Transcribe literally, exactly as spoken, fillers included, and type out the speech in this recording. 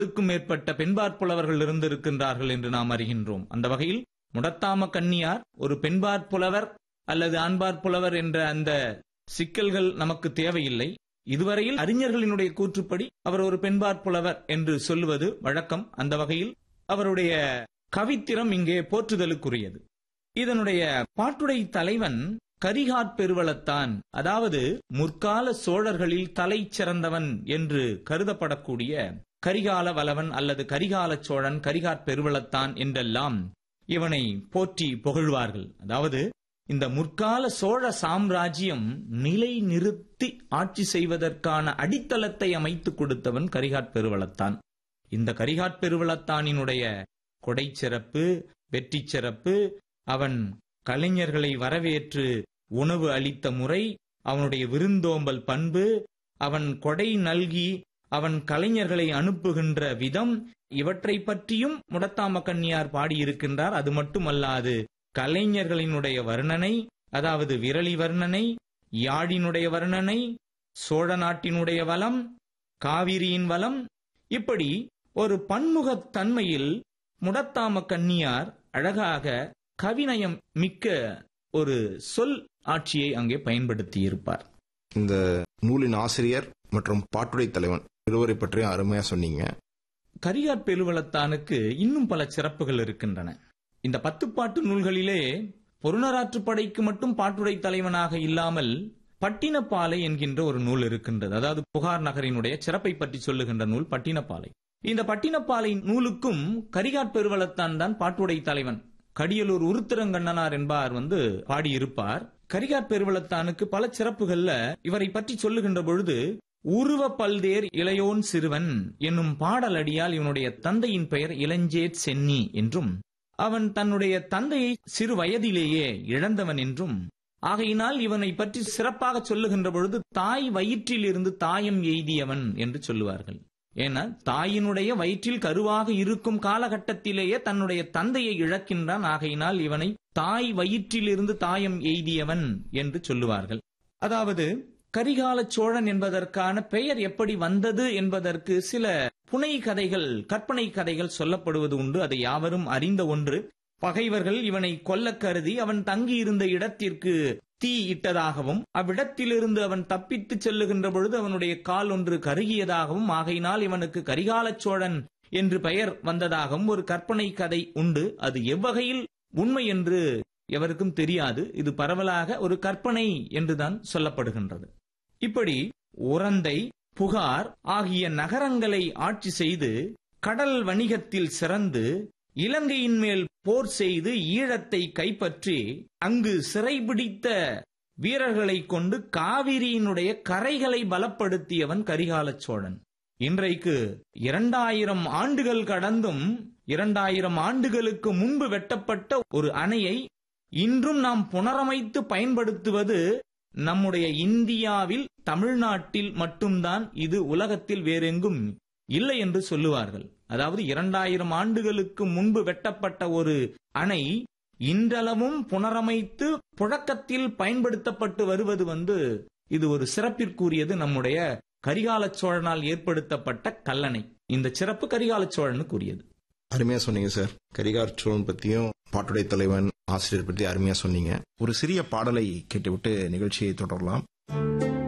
க்கும் மேற்பட்ட பெண்பாற் புலவர்கள் இருந்திருக்கின்றார்கள் என்று நாம் அறிகின்றோம். அந்த வகையில் முடத்தாம கண்ணியார் ஒரு பெண்பாற் புலவர் அல்லது ஆண்பாற் புலவர் என்ற அந்த சிக்கல்கள் நமக்கு தேவையில்லை. இதுவரையில் அறிஞர்களினுடைய கூற்றுப்படி அவர் ஒரு பெண்பாற் புலவர் என்று சொல்லுவது வழக்கம். அந்த வகையில் அவருடைய கவித்திறம் இங்கே போற்றுதலுக்குரியது. இதனுடைய பாட்டுடை தலைவன் கரிகாற் பெருவளத்தான், அதாவது முற்கால சோழர்களில் தலை சிறந்தவன் என்று கருதப்படக்கூடிய கரிகால வலவன் அல்லது கரிகால சோழன், கரிகாற் பெருவளத்தான் என்றெல்லாம் இவனை போற்றி புகழ்வார்கள். அதாவது இந்த முற்கால சோழ சாம்ராஜ்யம் நிலை நிறுத்தி ஆட்சி செய்வதற்கான அடித்தளத்தை அமைத்துக் கொடுத்தவன் கரிகாற் பெருவளத்தான். இந்த கரிகாற் பெருவளத்தானினுடைய கொடை சிறப்பு, வெற்றி சிறப்பு, அவன் கலைஞர்களை வரவேற்று உணவு அளித்த முறை, அவனுடைய விருந்தோம்பல் பண்பு, அவன் கொடை நல்கி அவன் கலைஞர்களை அனுப்புகின்ற விதம், இவற்றை பற்றியும் முடத்தாம கண்ணியார் பாடியிருக்கின்றார். அது மட்டுமல்லாது கலைஞர்களினுடைய வர்ணனை, அதாவது விரலி வர்ணனை, யாழினுடைய வர்ணனை, சோழ நாட்டினுடைய வளம், காவிரியின் வளம், இப்படி ஒரு பன்முகத்தன்மையில் முடத்தாம கண்ணியார் அழகாக கவிநயம் மிக்க ஒரு சொல் ஆட்சியை அங்கே பயன்படுத்தியிருப்பார். இந்த நூலின் ஆசிரியர் மற்றும் பாட்டுடை தலைவன் இருவரை பற்றியும் அருமையா சொன்னீங்க. கரிகாற் பெருவளத்தானுக்கு இன்னும் பல சிறப்புகள் இருக்கின்றன. இந்த பத்து பாட்டு நூல்களிலே பொருணராற்றுப்படைக்கு மட்டும் பாட்டுடை தலைவனாக இல்லாமல் பட்டினப்பாலை என்கின்ற ஒரு நூல் இருக்கின்றது. அதாவது புகார் நகரினுடைய சிறப்பை பற்றி சொல்லுகின்ற நூல் பட்டினப்பாலை. இந்த பட்டினப்பாலை நூலுக்கும் கரிகாற் பெருவளத்தான் தான் பாட்டுடை தலைவன். கடியலூர் உருத்திரங்கண்ணனார் என்பார் வந்து பாடியிருப்பார். கரிகாற் பெருவளத்தானுக்கு பல சிறப்புகள்ல இவரை பற்றி சொல்லுகின்ற பொழுது, உருவ பல்தேர் இளையோன் சிறுவன் என்னும் பாடலடியால் இவனுடைய தந்தையின் பெயர் இளஞ்சேட் சென்னி என்றும், அவன் தன்னுடைய தந்தையை சிறு வயதிலேயே இழந்தவன் என்றும், ஆகையினால் இவனை பற்றி சிறப்பாக சொல்லுகின்ற பொழுது தாய் வயிற்றில் இருந்து தாயம் எய்தியவன் என்று சொல்லுவார்கள். ஏன்னா தாயினுடைய வயிற்றில் கருவாக இருக்கும் காலகட்டத்திலேயே தன்னுடைய தந்தையை இழக்கின்றான். ஆகையினால் இவனை தாய் வயிற்றிலிருந்து தாயம் எய்தியவன் என்று சொல்லுவார்கள். அதாவது கரிகால சோழன் என்பதற்கான பெயர் எப்படி வந்தது என்பதற்கு சில புனை கதைகள், கற்பனை கதைகள் சொல்லப்படுவது உண்டு. அதை யாவரும் அறிந்த ஒன்று. பகைவர்கள் இவனை கொல்ல கருதி அவன் தங்கியிருந்த இடத்திற்கு தீ இட்டதாகவும், அவ்விடத்திலிருந்து அவன் தப்பித்து செல்லுகின்ற பொழுது அவனுடைய கால் ஒன்று கருகியதாகவும், ஆகையினால் இவனுக்கு கரிகால சோழன் என்று பெயர் வந்ததாகவும் ஒரு கற்பனை கதை உண்டு. அது எவ்வகையில் உண்மை என்று எவருக்கும் தெரியாது. இது பரவலாக ஒரு கற்பனை என்றுதான் சொல்லப்படுகின்றது. இப்படி உரந்தை, புகார் ஆகிய நகரங்களை ஆட்சி செய்து கடல் வணிகத்தில் சிறந்து இலங்கையின் மேல் போர் செய்து ஈழத்தை கைப்பற்றி அங்கு சிறைபிடித்த வீரர்களை கொண்டு காவிரியினுடைய கரைகளை பலப்படுத்தியவன் கரிகால சோழன். இன்றைக்கு இரண்டாயிரம் ஆண்டுகள் கடந்தும் இரண்டாயிரம் ஆண்டுகளுக்கு முன்பு வெட்டப்பட்ட ஒரு அணையை இன்றும் நாம் புனரமைத்து பயன்படுத்துவது நம்முடைய இந்தியாவில், தமிழ்நாட்டில் மட்டும்தான். இது உலகத்தில் வேறெங்கும் இல்லை என்று சொல்லுவார்கள். அதாவது இரண்டாயிரம் ஆண்டுகளுக்கு முன்பு வெட்டப்பட்ட ஒரு அணை இன்றளவும் புனரமைத்து புழக்கத்தில் பயன்படுத்தப்பட்டு வருவது வந்து இது ஒரு சிறப்பிற்குரியது. நம்முடைய கரிகால சோழனால் ஏற்படுத்தப்பட்ட கல்லணை. இந்த சிறப்பு கரிகால சோழனுக்குரியது. அருமையா சொன்னீங்க சார். கரிகால சோழன் பத்தியும் பாட்டுடை தலைவன் ஆசிரியர் பத்தி அருமையா சொன்னீங்க. ஒரு சிறிய பாடலை கேட்டுவிட்டு நிகழ்ச்சியை தொடரலாம்.